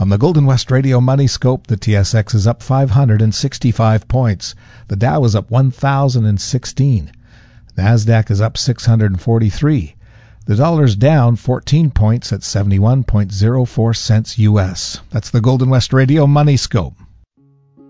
On the Golden West Radio Money Scope, the TSX is up 565 points. The Dow is up 1,016. NASDAQ is up 643. The dollar's down 14 points at 71.04 cents U.S. That's the Golden West Radio Money Scope.